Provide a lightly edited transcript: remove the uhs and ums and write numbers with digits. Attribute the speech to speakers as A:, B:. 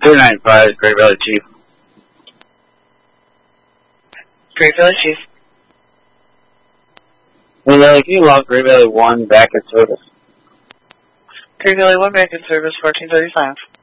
A: 295, Great Valley Chief.
B: Great Valley Chief.
A: Great Valley, can you log Great Valley 1 back in service?
B: Great Valley 1 back in service, 1435.